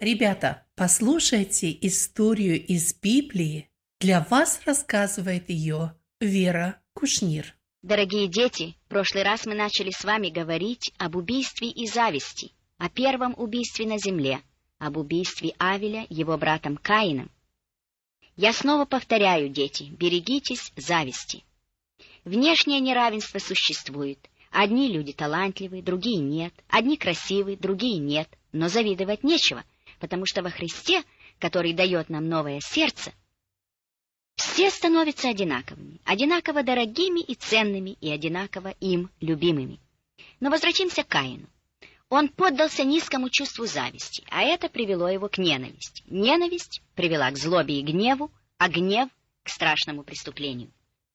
Ребята, послушайте историю из Библии. Для вас рассказывает ее Вера Кушнир. Дорогие дети, в прошлый раз мы начали с вами говорить об убийстве и зависти, о первом убийстве на земле, об убийстве Авеля его братом Каином. Я снова повторяю, дети, берегитесь зависти. Внешнее неравенство существует. Одни люди талантливые, другие нет. Одни красивые, другие нет. Но завидовать нечего, потому что во Христе, который дает нам новое сердце, все становятся одинаковыми, одинаково дорогими и ценными, и одинаково им любимыми. Но возвратимся к Каину. Он поддался низкому чувству зависти, а это привело его к ненависти. Ненависть привела к злобе и гневу, а гнев — к страшному преступлению.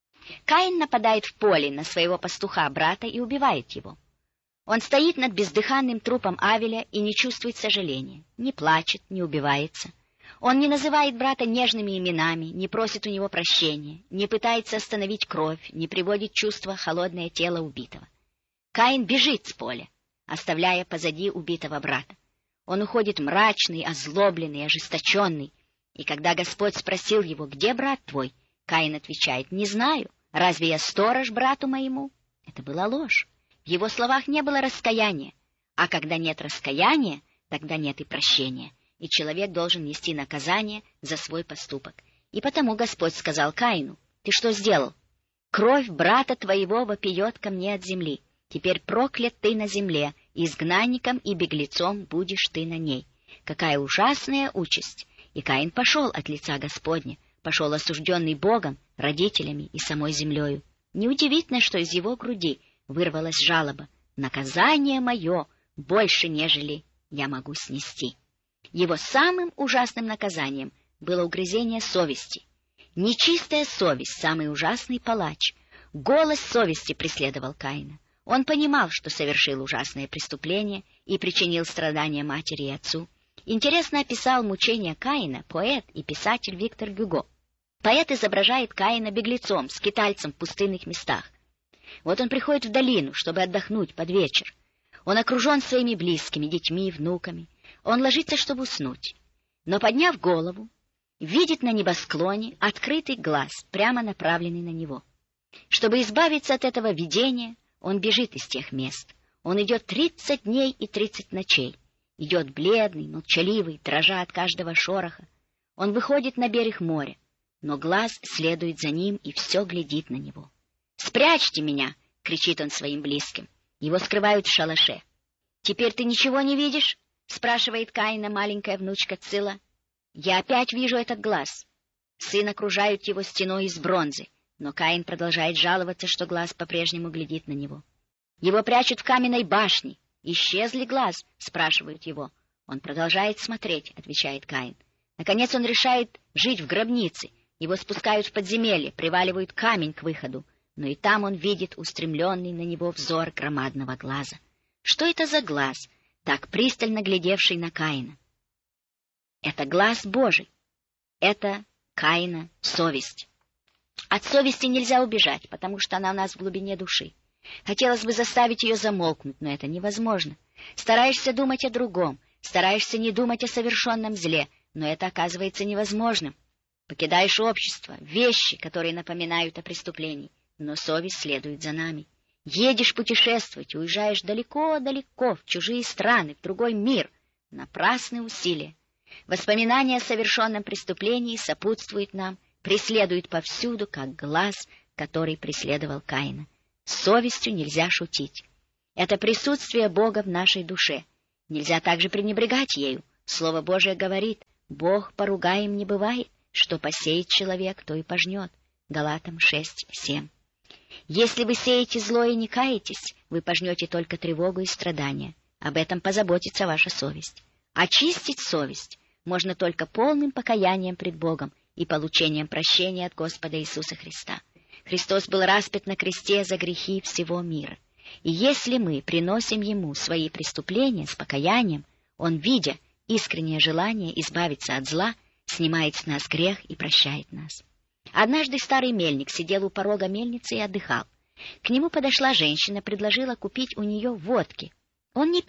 Каин нападает в поле на своего пастуха-брата и убивает его. Он стоит над бездыханным трупом Авеля и не чувствует сожаления, не плачет, не убивается. Он не называет брата нежными именами, не просит у него прощения, не пытается остановить кровь, не приводит в чувство холодное тело убитого. Каин бежит с поля, оставляя позади убитого брата. Он уходит мрачный, озлобленный, ожесточенный. И когда Господь спросил его: «Где брат твой?», Каин отвечает: «Не знаю. Разве я сторож брату моему?» Это была ложь. В его словах не было раскаяния. А когда нет раскаяния, тогда нет и прощения. И человек должен нести наказание за свой поступок. И потому Господь сказал Каину: «Ты что сделал? Кровь брата твоего вопиет ко мне от земли. Теперь проклят ты на земле, изгнанником и беглецом будешь ты на ней». Какая ужасная участь! И Каин пошел от лица Господня, пошел осужденный Богом, родителями и самой землею. Неудивительно, что из его груди вырвалась жалоба: «Наказание мое больше, нежели я могу снести». Его самым ужасным наказанием было угрызение совести. Нечистая совесть — самый ужасный палач. Голос совести преследовал Каина. Он понимал, что совершил ужасное преступление и причинил страдания матери и отцу. Интересно описал мучения Каина поэт и писатель Виктор Гюго. Поэт изображает Каина беглецом, скитальцем в пустынных местах. Вот он приходит в долину, чтобы отдохнуть под вечер. Он окружен своими близкими, детьми и внуками. Он ложится, чтобы уснуть. Но, подняв голову, видит на небосклоне открытый глаз, прямо направленный на него. Чтобы избавиться от этого видения, он бежит из тех мест. Он идет 30 дней и 30 ночей. Идет бледный, молчаливый, дрожа от каждого шороха. Он выходит на берег моря, но глаз следует за ним и все глядит на него. «Спрячьте меня!» — кричит он своим близким. Его скрывают в шалаше. «Теперь ты ничего не видишь?» — спрашивает Каина маленькая внучка Цила. «Я опять вижу этот глаз». Сын окружают его стеной из бронзы, но Каин продолжает жаловаться, что глаз по-прежнему глядит на него. Его прячут в каменной башне. «Исчез ли глаз?» — спрашивают его. «Он продолжает смотреть», — отвечает Каин. Наконец он решает жить в гробнице. Его спускают в подземелье, приваливают камень к выходу, но и там он видит устремленный на него взор громадного глаза. Что это за глаз, так пристально глядевший на Каина? Это глаз Божий. Это Каина совесть. От совести нельзя убежать, потому что она у нас в глубине души. Хотелось бы заставить ее замолкнуть, но это невозможно. Стараешься думать о другом, стараешься не думать о совершенном зле, но это оказывается невозможным. Покидаешь общество, вещи, которые напоминают о преступлении, но совесть следует за нами. Едешь путешествовать, уезжаешь далеко-далеко, в чужие страны, в другой мир. Напрасные усилия. Воспоминания о совершенном преступлении сопутствуют нам, преследуют повсюду, как глаз, который преследовал Каина. С совестью нельзя шутить. Это присутствие Бога в нашей душе. Нельзя также пренебрегать ею. Слово Божие говорит: «Бог поругаем не бывает, что посеет человек, то и пожнет». Галатам 6:7. Если вы сеете зло и не каетесь, вы пожнете только тревогу и страдания. Об этом позаботится ваша совесть. Очистить совесть можно только полным покаянием пред Богом и получением прощения от Господа Иисуса Христа. Христос был распят на кресте за грехи всего мира. И если мы приносим Ему свои преступления с покаянием, Он, видя искреннее желание избавиться от зла, снимает с нас грех и прощает нас. Однажды старый мельник сидел у порога мельницы и отдыхал. К нему подошла женщина, предложила купить у нее водки. Он не пил,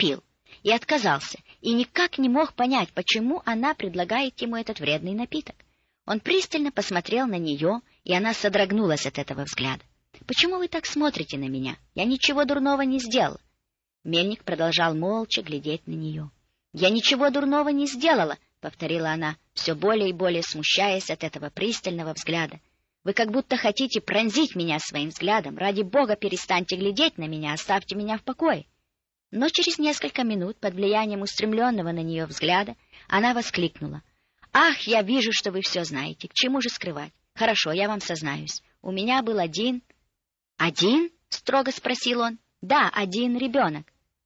и отказался, и никак не мог понять, почему она предлагает ему этот вредный напиток. Он пристально посмотрел на нее, и она содрогнулась от этого взгляда. «Почему вы так смотрите на меня? Я ничего дурного не сделал». Мельник продолжал молча глядеть на нее. «Я ничего дурного не сделала», — повторила она, все более и более смущаясь от этого пристального взгляда. «Вы как будто хотите пронзить меня своим взглядом. Ради Бога, перестаньте глядеть на меня, оставьте меня в покое». Но через несколько минут, под влиянием устремленного на нее взгляда, она воскликнула: «Ах, я вижу, что вы все знаете. К чему же скрывать? Хорошо, я вам сознаюсь. У меня был один...» «Один?» — строго спросил он. «Да, один ребенок».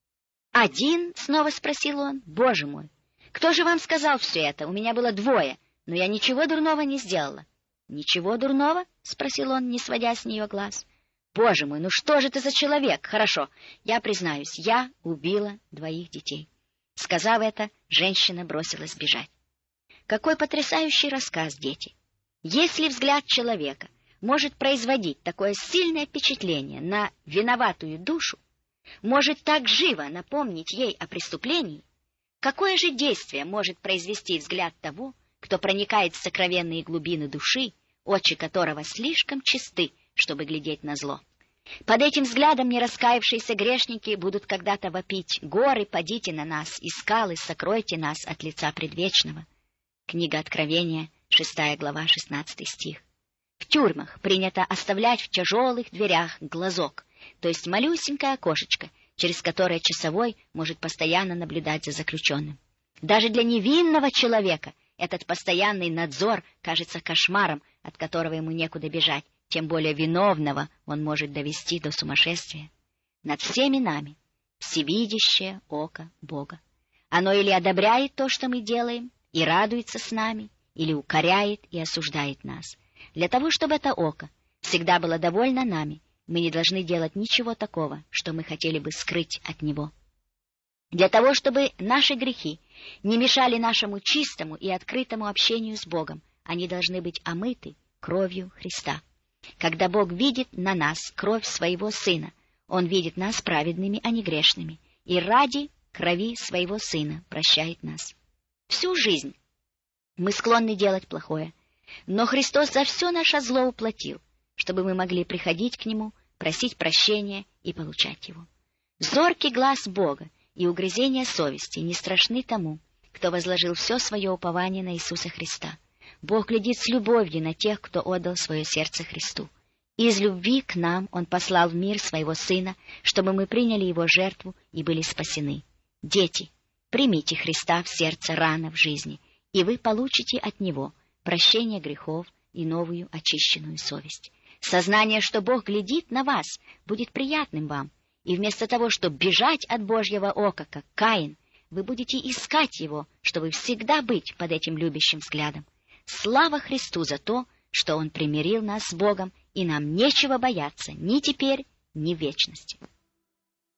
«Один?» — снова спросил он. «Боже мой! Кто же вам сказал все это? У меня было двое, но я ничего дурного не сделала». «Ничего дурного?» — спросил он, не сводя с нее глаз. «Боже мой, ну что же ты за человек? Хорошо, я признаюсь, я убила 2 детей». Сказав это, женщина бросилась бежать. Какой потрясающий рассказ, дети! Если взгляд человека может производить такое сильное впечатление на виноватую душу, может так живо напомнить ей о преступлении, какое же действие может произвести взгляд того, кто проникает в сокровенные глубины души, очи которого слишком чисты, чтобы глядеть на зло? Под этим взглядом нераскаявшиеся грешники будут когда-то вопить: «Горы, падите на нас, и скалы, сокройте нас от лица предвечного». Книга Откровения, 6 глава, 16 стих. В тюрьмах принято оставлять в тяжелых дверях глазок, то есть малюсенькое окошечко, через которое часовой может постоянно наблюдать за заключенным. Даже для невинного человека этот постоянный надзор кажется кошмаром, от которого ему некуда бежать, тем более виновного он может довести до сумасшествия. Над всеми нами всевидящее око Бога. Оно или одобряет то, что мы делаем, и радуется с нами, или укоряет и осуждает нас. Для того, чтобы это око всегда было довольно нами, мы не должны делать ничего такого, что мы хотели бы скрыть от него. Для того, чтобы наши грехи не мешали нашему чистому и открытому общению с Богом, они должны быть омыты кровью Христа. Когда Бог видит на нас кровь своего Сына, Он видит нас праведными, а не грешными, и ради крови своего Сына прощает нас. Всю жизнь мы склонны делать плохое, но Христос за все наше зло уплатил, чтобы мы могли приходить к Нему, просить прощения и получать его. Зоркий глаз Бога и угрызения совести не страшны тому, кто возложил все свое упование на Иисуса Христа. Бог глядит с любовью на тех, кто отдал свое сердце Христу. Из любви к нам Он послал в мир Своего Сына, чтобы мы приняли Его жертву и были спасены. Дети, примите Христа в сердце рано в жизни, и вы получите от Него прощение грехов и новую очищенную совесть. Сознание, что Бог глядит на вас, будет приятным вам, и вместо того, чтобы бежать от Божьего ока, как Каин, вы будете искать Его, чтобы всегда быть под этим любящим взглядом. Слава Христу за то, что Он примирил нас с Богом, и нам нечего бояться ни теперь, ни в вечности.